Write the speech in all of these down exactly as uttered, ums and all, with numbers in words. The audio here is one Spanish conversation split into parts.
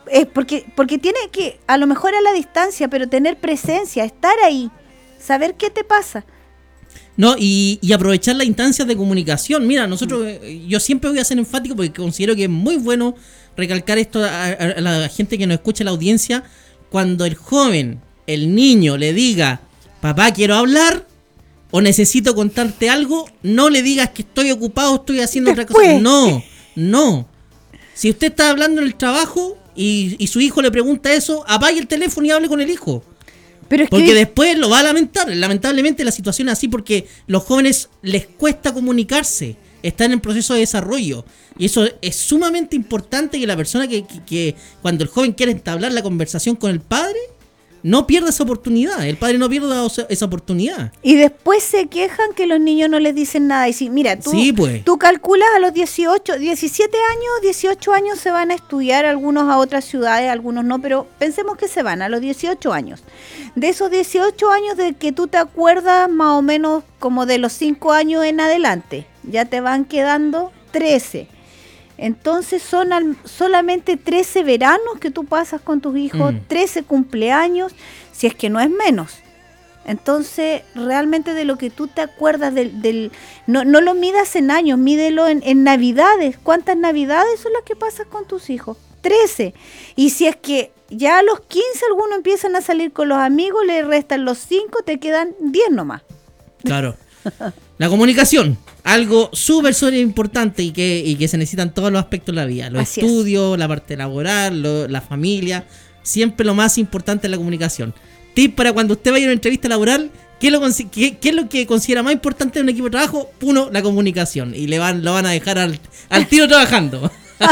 Es porque, porque tiene que, a lo mejor a la distancia, pero tener presencia, estar ahí, saber qué te pasa. No, y, y aprovechar las instancias de comunicación. Mira, nosotros, eh, yo siempre voy a ser enfático porque considero que es muy bueno recalcar esto a, a, a la gente que nos escucha, a la audiencia. Cuando el joven, el niño, le diga, papá, quiero hablar o necesito contarte algo, no le digas que estoy ocupado, estoy haciendo Después. otra cosa. No, no. Si usted está hablando en el trabajo y, y su hijo le pregunta eso, apague el teléfono y hable con el hijo. Pero es porque que... después lo va a lamentar. Lamentablemente la situación es así porque los jóvenes les cuesta comunicarse, están en proceso de desarrollo. Y eso es sumamente importante, que la persona que, que, que cuando el joven quiere entablar la conversación con el padre, no pierda esa oportunidad. El padre no pierda esa oportunidad. Y después se quejan que los niños no les dicen nada. Y si, mira, tú, sí, pues. tú calculas a los dieciocho, diecisiete años, dieciocho años se van a estudiar, algunos a otras ciudades, algunos no, pero pensemos que se van a los dieciocho años. De esos dieciocho años de que tú te acuerdas más o menos como de los cinco años en adelante, ya te van quedando trece. Entonces son al, solamente trece veranos que tú pasas con tus hijos, mm. trece cumpleaños, si es que no es menos. Entonces, realmente de lo que tú te acuerdas del... del no, no lo midas en años, mídelo en, en navidades. ¿Cuántas navidades son las que pasas con tus hijos? trece. Y si es que ya a los quince algunos empiezan a salir con los amigos, le restan los cinco, te quedan diez nomás. Claro. La comunicación, algo súper, súper importante y que, y que se necesitan todos los aspectos de la vida. Los Así estudios, es. La parte laboral, lo, la familia. Siempre lo más importante es la comunicación. Tip para cuando usted vaya a una entrevista laboral, ¿qué es lo, qué, qué es lo que considera más importante en un equipo de trabajo? Uno, la comunicación. Y le van, lo van a dejar al, al tiro trabajando.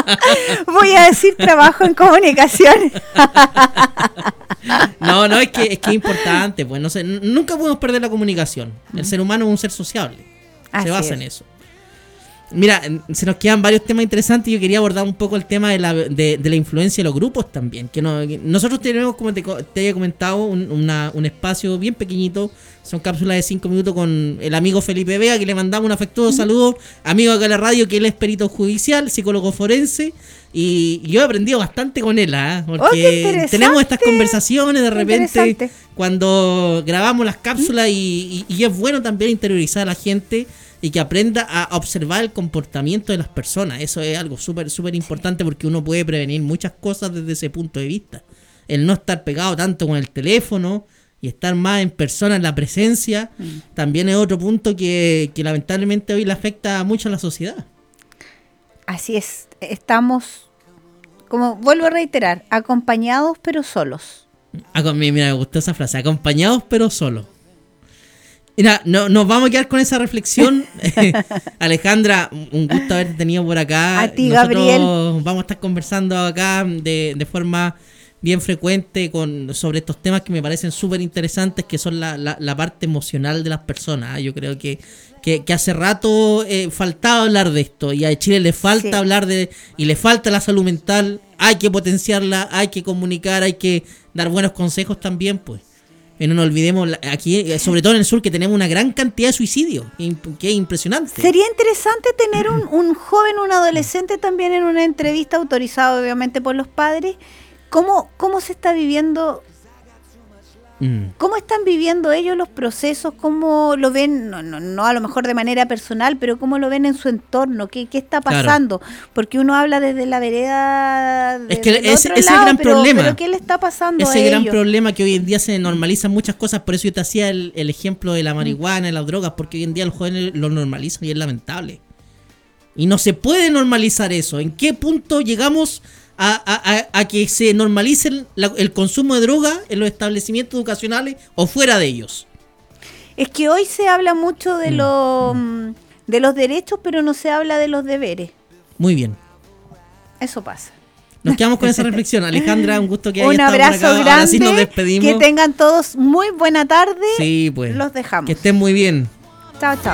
Voy a decir trabajo en comunicación. No, no, es que es que es importante, pues no sé, nunca podemos perder la comunicación. El ser humano es un ser sociable. Así se basa es. en eso. Mira, se nos quedan varios temas interesantes y yo quería abordar un poco el tema de la, de, de la influencia de los grupos también. Que, no, que nosotros tenemos, como te, te había comentado, un, una, un espacio bien pequeñito. Son cápsulas de cinco minutos con el amigo Felipe Vega, que le mandamos un afectuoso saludo. Amigo acá en la radio, que él es perito judicial, psicólogo forense. Y yo he aprendido bastante con él, ¿eh? Porque oh, tenemos estas conversaciones de repente cuando grabamos las cápsulas ¿Mm? y, y, y es bueno también interiorizar a la gente y que aprenda a observar el comportamiento de las personas. Eso es algo súper, súper importante porque uno puede prevenir muchas cosas desde ese punto de vista. El no estar pegado tanto con el teléfono y estar más en persona, en la presencia, mm. también es otro punto que, que lamentablemente hoy le afecta mucho a la sociedad. Así es, estamos, como vuelvo a reiterar, acompañados pero solos. Mira, me gustó esa frase, acompañados pero solos. Mira, no, nos vamos a quedar con esa reflexión. Alejandra, un gusto haberte tenido por acá. A ti, Nosotros Gabriel. Vamos a estar conversando acá de, de forma bien frecuente con, sobre estos temas que me parecen súper interesantes, que son la, la, la parte emocional de las personas. Yo creo que, que, que hace rato eh, faltaba hablar de esto y a Chile le falta sí. hablar de, y le falta la salud mental. Hay que potenciarla, hay que comunicar, hay que dar buenos consejos también, pues. Y no nos olvidemos, aquí, sobre todo en el sur, que tenemos una gran cantidad de suicidios, que es impresionante. Sería interesante tener un, un joven, un adolescente también en una entrevista autorizada, obviamente, por los padres. ¿Cómo, cómo se está viviendo? Mm. ¿Cómo están viviendo ellos los procesos? ¿Cómo lo ven? No, no, no a lo mejor de manera personal, pero ¿cómo lo ven en su entorno? ¿Qué, qué está pasando? Claro. Porque uno habla desde la vereda de, es que del ese, otro ese lado, gran pero, problema. pero ¿qué le está pasando ese a gran ellos? problema que hoy en día se normalizan muchas cosas. Por eso yo te hacía el, el ejemplo de la marihuana, de las drogas, porque hoy en día los jóvenes lo normalizan y es lamentable. Y no se puede normalizar eso. ¿En qué punto llegamos A, a, a que se normalice el, la, el consumo de droga en los establecimientos educacionales o fuera de ellos? Es que hoy se habla mucho de, mm. lo, mm. de los derechos, pero no se habla de los deberes. Muy bien. Eso pasa. Nos quedamos con esa reflexión. Alejandra, un gusto que hayas un estado abrazo por acá. grande. Ahora sí nos despedimos. Que tengan todos muy buena tarde. Sí, pues. Los dejamos. Que estén muy bien. Chao, chao.